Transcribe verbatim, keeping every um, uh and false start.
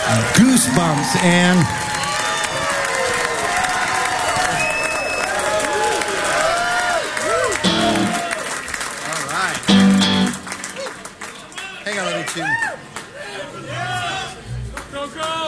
Goosebumps, Ann. All right. Hang on, let me tune. Go, go!